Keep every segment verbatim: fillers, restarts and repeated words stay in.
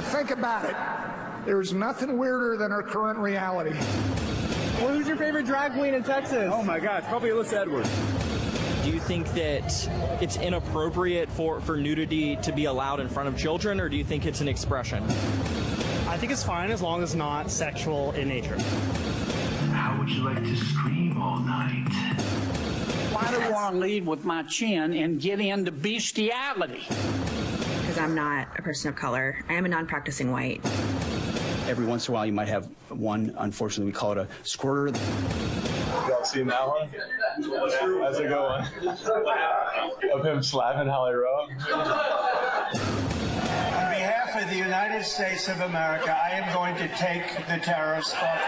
But think about it. There's nothing weirder than our current reality. Well, who's your favorite drag queen in Texas? Oh my God, probably Alyssa Edwards. Do you think that it's inappropriate for, for nudity to be allowed in front of children, or do you think it's an expression? I think it's fine as long as it's not sexual in nature. How would you like to scream all night? Why do I want to lead with my chin and get into bestiality? Because I'm not a person of color. I am a non-practicing white. Every once in a while, you might have one, unfortunately, we call it a squirter. Y'all seen that one? How's it going? Of him slapping Holly Rowe? On behalf of the United States of America, I am going to take the terrorists off.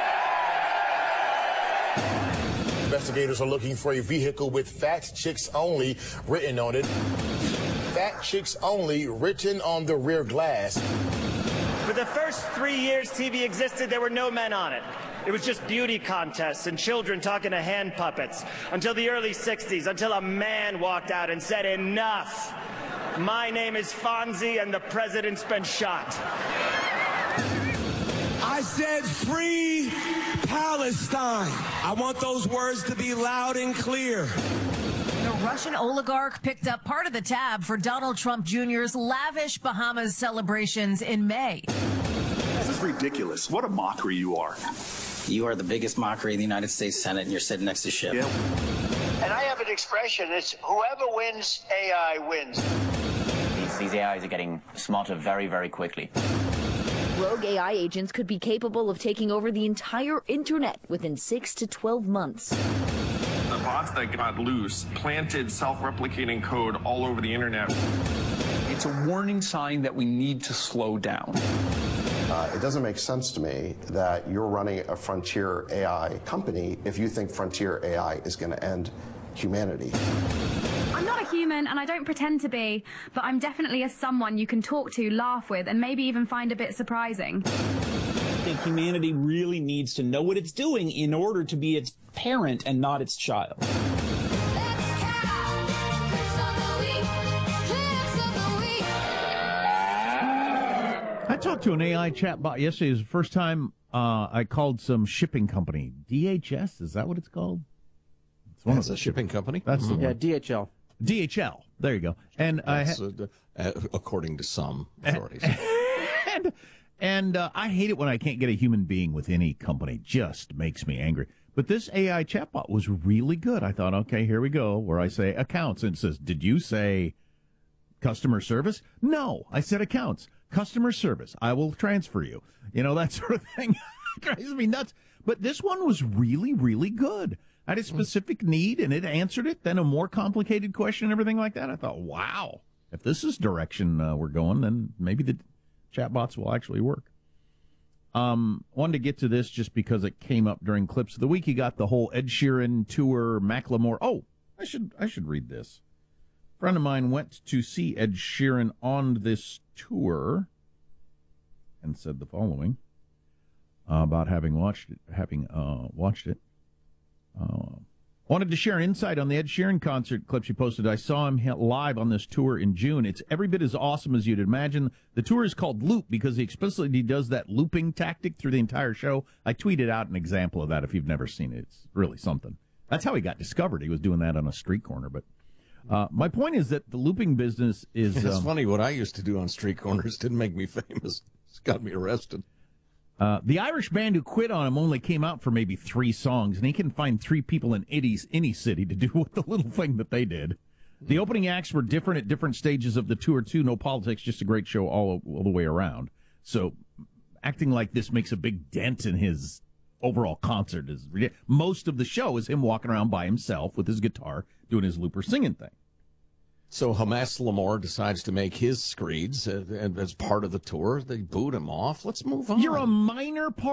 Investigators are looking for a vehicle with Fat Chicks Only written on it. Fat Chicks Only written on the rear glass. For the first three years T V existed, there were no men on it. It was just beauty contests and children talking to hand puppets. Until the early sixties, until a man walked out and said, enough. My name is Fonzie and the president's been shot. I said free Palestine. I want those words to be loud and clear. The Russian oligarch picked up part of the tab for Donald Trump Junior's lavish Bahamas celebrations in May. This is ridiculous. What a mockery you are. You are the biggest mockery in the United States Senate, and you're sitting next to Schiff. Yeah. And I have an expression. It's whoever wins, A I wins. These, these A Is are getting smarter very, very quickly. Rogue A I agents could be capable of taking over the entire internet within six to twelve months. The bots that got loose planted self-replicating code all over the internet. It's a warning sign that we need to slow down. Uh, it doesn't make sense to me that you're running a Frontier A I company if you think Frontier A I is going to end humanity. I'm not a human, and I don't pretend to be, but I'm definitely a someone you can talk to, laugh with, and maybe even find a bit surprising. I think humanity really needs to know what it's doing in order to be its parent and not its child. I talked to an A I chatbot yesterday. It was the first time uh, I called some shipping company. D H S, is that what it's called? It's one That's of a shipping company? That's mm-hmm. the Yeah, one. D H L. D H L. There you go. And I ha- uh, uh, according to some authorities. and and uh, I hate it when I can't get a human being with any company. Just makes me angry. But this A I chatbot was really good. I thought, okay, here we go, where I say accounts, and it says, did you say customer service? No, I said accounts. Customer service. I will transfer you. You know, that sort of thing. Drives me nuts. But this one was really, really good. I had a specific need, and it answered it. Then a more complicated question and everything like that. I thought, wow, if this is direction uh, we're going, then maybe the chatbots will actually work. Um, wanted to get to this just because it came up during Clips of the Week. You got the whole Ed Sheeran tour, Macklemore. Oh, I should I should read this. A friend of mine went to see Ed Sheeran on this tour and said the following uh, about having watched it. Having uh, watched it, uh, wanted to share an insight on the Ed Sheeran concert clip she posted. I saw him live on this tour in June. It's every bit as awesome as you'd imagine. The tour is called Loop because he explicitly does that looping tactic through the entire show. I tweeted out an example of that if you've never seen it. It's really something. That's how he got discovered. He was doing that on a street corner, but. Uh, my point is that the looping business is... It's um, funny, what I used to do on street corners didn't make me famous. It's got me arrested. Uh, the Irish band who quit on him only came out for maybe three songs, and he can find three people in any, any city to do the little thing that they did. The opening acts were different at different stages of the tour, too. No politics, just a great show all, all the way around. So acting like this makes a big dent in his overall concert is ridiculous. Most of the show is him walking around by himself with his guitar doing his looper singing thing. So Hamas Lamore decides to make his screeds uh, as part of the tour. They boot him off. Let's move on. You're a minor part.